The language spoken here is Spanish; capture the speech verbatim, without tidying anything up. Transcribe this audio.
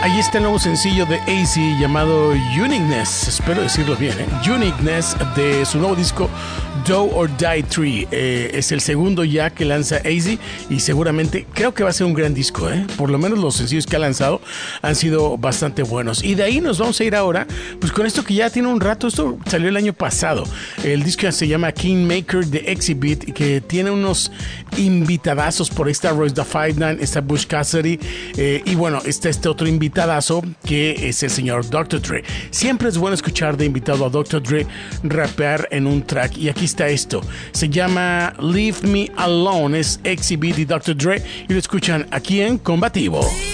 Ahí está el nuevo sencillo de A Z llamado Uniqueness, espero decirlo bien, ¿eh? Uniqueness, de su nuevo disco Do or Die tres. Eh, es el segundo ya que lanza A Z y seguramente creo que va a ser un gran disco, ¿eh? Por lo menos los sencillos que ha lanzado han sido bastante buenos. Y de ahí nos vamos a ir ahora pues con esto que ya tiene un rato. Esto salió el año pasado. El disco se llama Kingmaker de Exhibit, que tiene unos invitadazos. Por ahí está Royce da Five Nine, está Bush Cassidy, eh, y bueno, está este otro invitadazo que es el señor doctor Dre. Siempre es bueno escuchar de invitado a doctor Dre rapear en un track, y aquí está esto. Se llama Leave Me Alone, es Exhibit y doctor Dre, y lo escuchan aquí en Combativo.